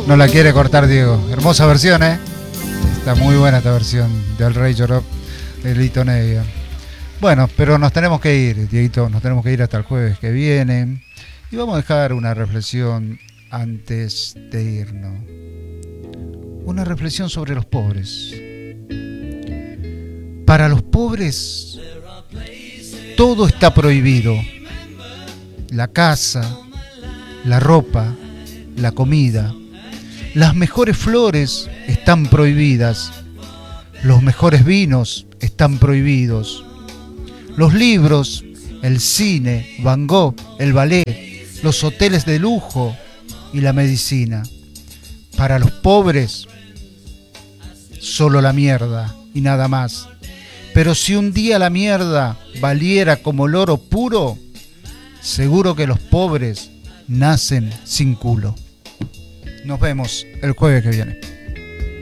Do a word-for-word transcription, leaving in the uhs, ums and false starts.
No la quiere cortar Diego. Hermosa versión, ¿eh? Está muy buena esta versión del Rey Lloró de Lito Nevia. Bueno, pero nos tenemos que ir, Dieguito, nos tenemos que ir hasta el jueves que viene. Y vamos a dejar una reflexión antes de irnos. Una reflexión sobre los pobres. Para los pobres, todo está prohibido. La casa, la ropa, la comida. Las mejores flores están prohibidas. Los mejores vinos están prohibidos. Los libros, el cine, Van Gogh, el ballet, los hoteles de lujo y la medicina. Para los pobres, solo la mierda y nada más. Pero si un día la mierda valiera como el oro puro, seguro que los pobres nacen sin culo. Nos vemos el jueves que viene.